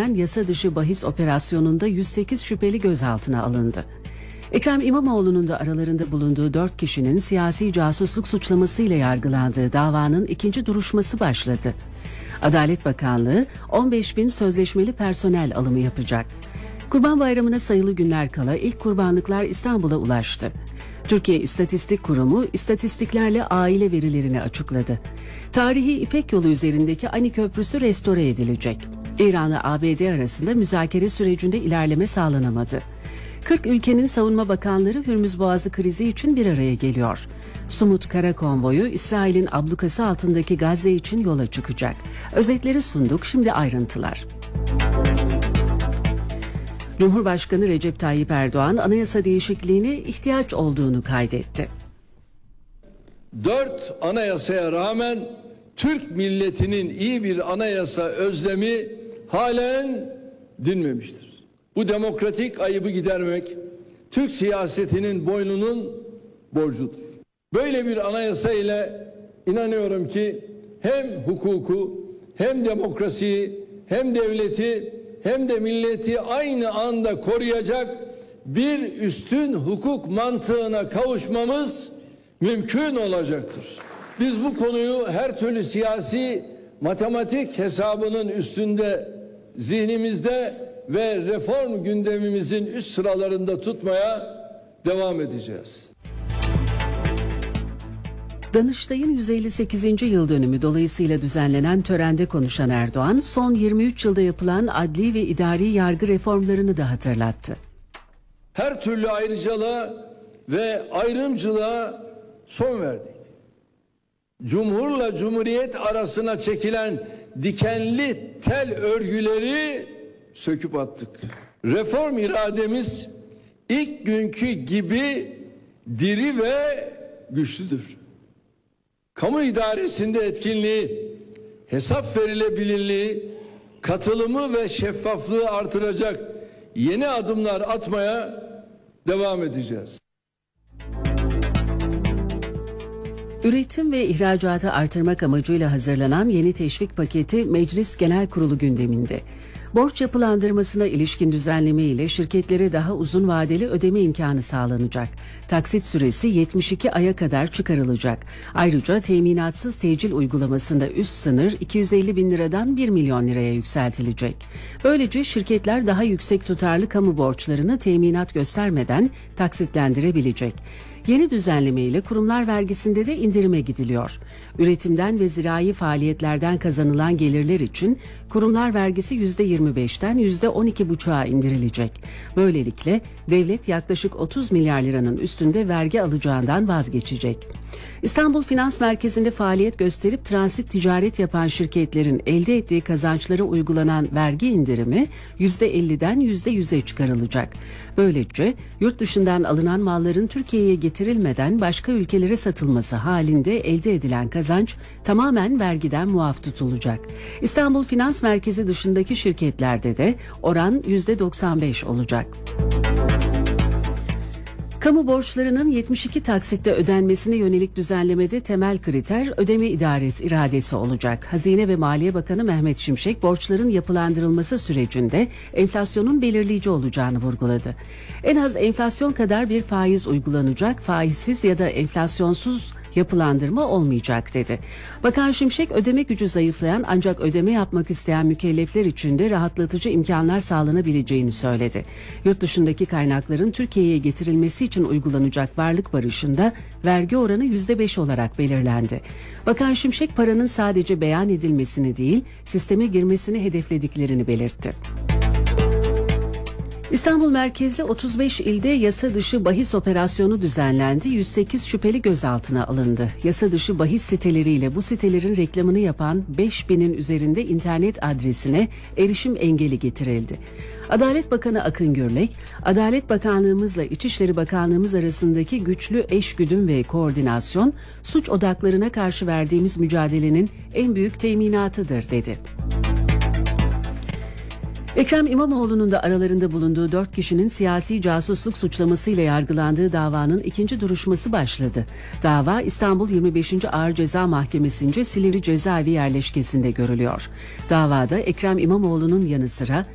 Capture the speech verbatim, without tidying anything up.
düzenlenen yasa dışı bahis operasyonunda yüz sekiz şüpheli gözaltına alındı. Ekrem İmamoğlu'nun da aralarında bulunduğu dört kişinin siyasi casusluk suçlamasıyla yargılandığı davanın ikinci duruşması başladı. Adalet Bakanlığı on beş bin sözleşmeli personel alımı yapacak. Kurban Bayramı'na sayılı günler kala ilk kurbanlıklar İstanbul'a ulaştı. Türkiye İstatistik Kurumu istatistiklerle aile verilerini açıkladı. Tarihi İpek Yolu üzerindeki Ani Köprüsü restore edilecek. İran'la A B D arasında müzakere sürecinde ilerleme sağlanamadı. kırk ülkenin savunma bakanları Hürmüz Boğazı krizi için bir araya geliyor. Sumut Kara Konvoyu İsrail'in ablukası altındaki Gazze için yola çıkacak. Özetleri sunduk, şimdi ayrıntılar. Cumhurbaşkanı Recep Tayyip Erdoğan anayasa değişikliğine ihtiyaç olduğunu kaydetti. Dört anayasaya rağmen Türk milletinin iyi bir anayasa özlemi halen dinmemiştir. Bu demokratik ayıbı gidermek Türk siyasetinin boynunun borcudur. Böyle bir anayasa ile inanıyorum ki hem hukuku, hem demokrasiyi, hem devleti, hem de milleti aynı anda koruyacak bir üstün hukuk mantığına kavuşmamız mümkün olacaktır. Biz bu konuyu her türlü siyasi matematik hesabının üstünde, zihnimizde ve reform gündemimizin üst sıralarında tutmaya devam edeceğiz. Danıştay'ın yüz elli sekizinci yıl dönümü dolayısıyla düzenlenen törende konuşan Erdoğan, son yirmi üç yılda yapılan adli ve idari yargı reformlarını da hatırlattı. Her türlü ayrıcalığa ve ayrımcılığa son verdik. Cumhurla Cumhuriyet arasına çekilen dikenli tel örgüleri söküp attık. Reform irademiz ilk günkü gibi diri ve güçlüdür. Kamu idaresinde etkinliği, hesap verilebilirliği, katılımı ve şeffaflığı artıracak yeni adımlar atmaya devam edeceğiz. Üretim ve ihracatı artırmak amacıyla hazırlanan yeni teşvik paketi Meclis Genel Kurulu gündeminde. Borç yapılandırmasına ilişkin düzenleme ile şirketlere daha uzun vadeli ödeme imkanı sağlanacak. Taksit süresi yetmiş iki aya kadar çıkarılacak. Ayrıca teminatsız tecil uygulamasında üst sınır iki yüz elli bin liradan bir milyon liraya yükseltilecek. Böylece şirketler daha yüksek tutarlı kamu borçlarını teminat göstermeden taksitlendirebilecek. Yeni düzenleme ile kurumlar vergisinde de indirime gidiliyor. Üretimden ve zirai faaliyetlerden kazanılan gelirler için kurumlar vergisi yüzde yirmi beşten yüzde on iki buçuğa indirilecek. Böylelikle devlet yaklaşık otuz milyar liranın üstünde vergi alacağından vazgeçecek. İstanbul Finans Merkezi'nde faaliyet gösterip transit ticaret yapan şirketlerin elde ettiği kazançlara uygulanan vergi indirimi yüzde elliden yüzde yüze çıkarılacak. Böylece yurt dışından alınan malların Türkiye'ye getirilmeden başka ülkelere satılması halinde elde edilen kazanç tamamen vergiden muaf tutulacak. İstanbul Finans Merkezi dışındaki şirketlerde de oran yüzde doksan beş olacak. Kamu borçlarının yetmiş iki taksitte ödenmesine yönelik düzenlemede temel kriter ödeme idaresi iradesi olacak. Hazine ve Maliye Bakanı Mehmet Şimşek borçların yapılandırılması sürecinde enflasyonun belirleyici olacağını vurguladı. En az enflasyon kadar bir faiz uygulanacak, faizsiz ya da enflasyonsuz yapılandırma olmayacak dedi. Bakan Şimşek ödeme gücü zayıflayan ancak ödeme yapmak isteyen mükellefler için de rahatlatıcı imkanlar sağlanabileceğini söyledi. Yurt dışındaki kaynakların Türkiye'ye getirilmesi için uygulanacak varlık barışında vergi oranı yüzde beş olarak belirlendi. Bakan Şimşek paranın sadece beyan edilmesini değil, sisteme girmesini hedeflediklerini belirtti. İstanbul merkezli otuz beş ilde yasa dışı bahis operasyonu düzenlendi. yüz sekiz şüpheli gözaltına alındı. Yasa dışı bahis siteleriyle bu sitelerin reklamını yapan beş binin üzerinde internet adresine erişim engeli getirildi. Adalet Bakanı Akın Gürlek, Adalet Bakanlığımızla İçişleri Bakanlığımız arasındaki güçlü eşgüdüm ve koordinasyon, suç odaklarına karşı verdiğimiz mücadelenin en büyük teminatıdır dedi. Ekrem İmamoğlu'nun da aralarında bulunduğu dört kişinin siyasi casusluk suçlamasıyla yargılandığı davanın ikinci duruşması başladı. Dava İstanbul yirmi beşinci Ağır Ceza Mahkemesi'nce Silivri Cezaevi yerleşkesinde görülüyor. Davada Ekrem İmamoğlu'nun yanı sıra